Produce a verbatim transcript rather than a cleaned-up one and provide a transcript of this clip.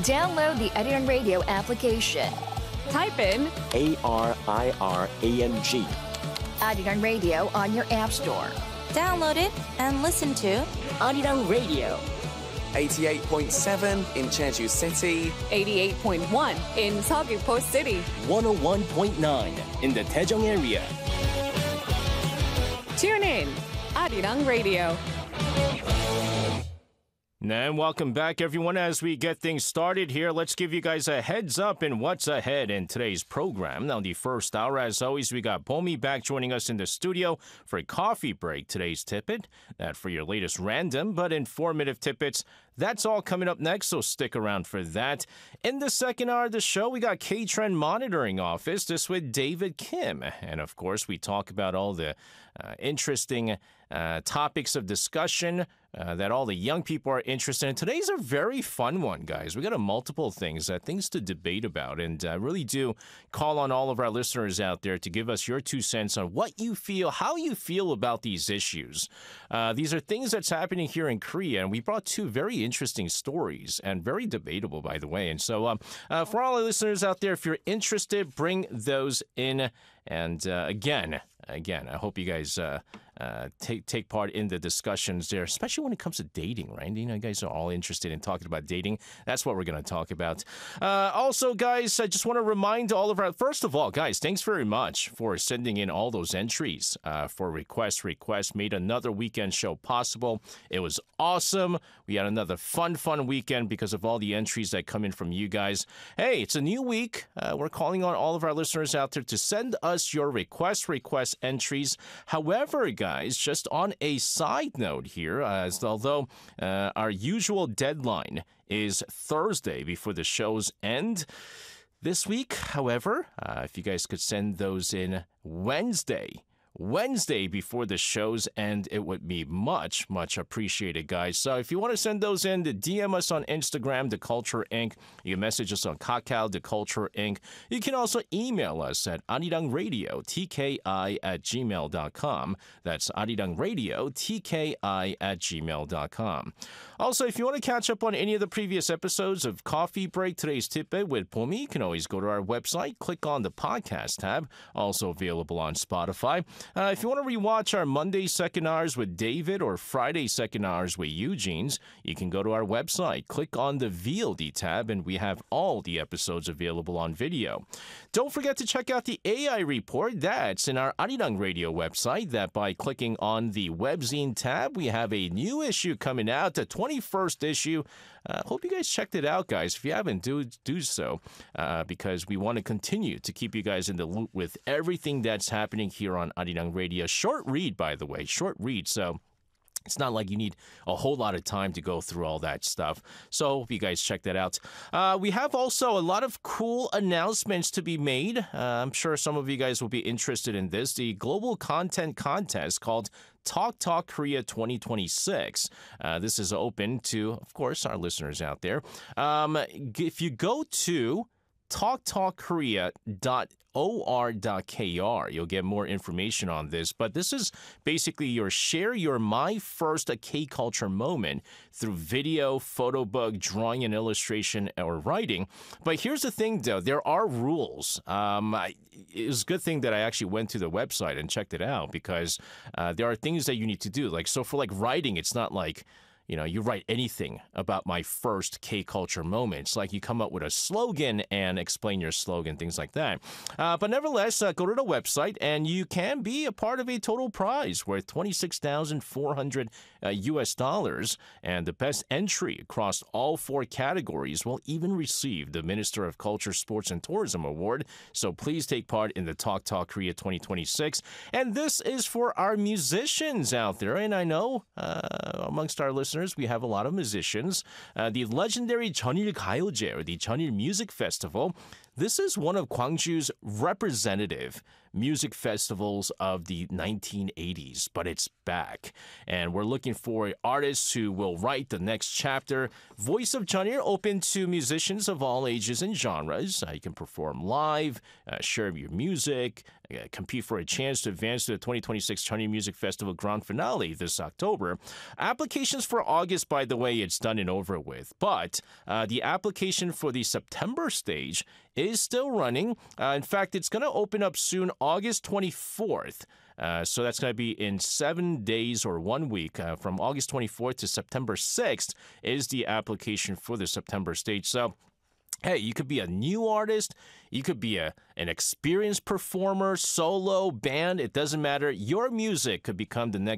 Download the Arirang Radio application. Type in A R I R A N G. Arirang Radio on your app store. Download it and listen to Arirang Radio. eighty-eight point seven in Jeju City. eighty-eight point one in Seogwipo City. one oh one point nine in the Daejeong area. Tune in, Arirang Radio. And welcome back, everyone. As we get things started here, let's give you guys a heads up in what's ahead in today's program. Now, the first hour, as always, we got Bomi back joining us in the studio for a coffee break. Today's tidbit, that for your latest random but informative tidbits. That's all coming up next, so stick around for that. In the second hour of the show, we got K-Trend Monitoring Office, this with David Kim. And, of course, we talk about all the uh, interesting uh, topics of discussion uh, that all the young people are interested in. Today's a very fun one, guys. We got a multiple things, uh, things to debate about, and I uh, really do call on all of our listeners out there to give us your two cents on what you feel, how you feel about these issues. Uh, these are things that's happening here in Korea, and we brought two very interesting stories, and very debatable, by the way. And so um, uh, for all our listeners out there, if you're interested, bring those in. And uh, again, again, I hope you guys uh, uh, take take part in the discussions there, especially when it comes to dating, right? You know, you guys are all interested in talking about dating. That's what we're going to talk about. Uh, also, guys, I just want to remind all of our, first of all, guys, thanks very much for sending in all those entries uh, for Request Request. Made another weekend show possible. It was awesome. We had another fun, fun weekend because of all the entries that come in from you guys. Hey, it's a new week. Uh, we're calling on all of our listeners out there to send us your request request entries. However, guys, just on a side note here, as although uh, our usual deadline is Thursday before the show's end, this week, however, uh, if you guys could send those in Wednesday, Wednesday before the show's end, it would be much, much appreciated, guys. So if you want to send those in, to D M us on Instagram, The Culture Incorporated. You can message us on Kakao, The Culture Incorporated. You can also email us at arirangradio, T K I at gmail dot com. That's arirangradio, T K I at gmail dot com. Also, if you want to catch up on any of the previous episodes of Coffee Break, Today's Tidbit with Bomi, you can always go to our website, click on the podcast tab, also available on Spotify. Uh, if you want to rewatch our Monday second hours with David or Friday second hours with Eugene's, you can go to our website, click on the V O D tab, and we have all the episodes available on video. Don't forget to check out the A I report. That's in our Arirang Radio website, that by clicking on the webzine tab, we have a new issue coming out, the twenty-first issue. Uh, hope you guys checked it out, guys. If you haven't, do, do so, uh, because we want to continue to keep you guys in the loop with everything that's happening here on Arirang Radio. Short read, by the way, short read. So it's not like you need a whole lot of time to go through all that stuff. So hope you guys check that out. Uh, we have also a lot of cool announcements to be made. Uh, I'm sure some of you guys will be interested in this. The global content contest called Talk Talk Korea twenty twenty-six. Uh, this is open to, of course, our listeners out there. Um, if you go to talk talk korea dot or dot k r. You'll get more information on this, but this is basically your share your my first K-culture moment through video, photo book, drawing and illustration, or writing. But here's the thing, though. There are rules. Um, I, it was a good thing that I actually went to the website and checked it out, because uh, there are things that you need to do. Like, so for like writing, it's not like, you know, you write anything about my first K-culture moment. It's like you come up with a slogan and explain your slogan, things like that. Uh, but nevertheless, uh, go to the website and you can be a part of a total prize worth twenty-six thousand four hundred uh, U S dollars. And the best entry across all four categories will even receive the Minister of Culture, Sports, and Tourism Award. So please take part in the Talk Talk Korea twenty twenty-six. And this is for our musicians out there. And I know uh, amongst our listeners, we have a lot of musicians. Uh, the legendary Jeonil Gayeoje, or the Jeonil Music Festival, this is one of Gwangju's representative music festivals of the nineteen eighties, but it's back. And we're looking for artists who will write the next chapter. Voice of Jeonnil open to musicians of all ages and genres. Uh, you can perform live, uh, share your music, uh, compete for a chance to advance to the twenty twenty-six Jeonnil Music Festival Grand Finale this October. Applications for August, by the way, it's done and over with. But uh, the application for the September stage is still running. Uh, in fact, it's going to open up soon, August twenty-fourth. Uh, so that's going to be in seven days or one week. Uh, from August twenty-fourth to September sixth is the application for the September stage. So, hey, you could be a new artist. You could be a an experienced performer, solo, band. It doesn't matter. Your music could become the next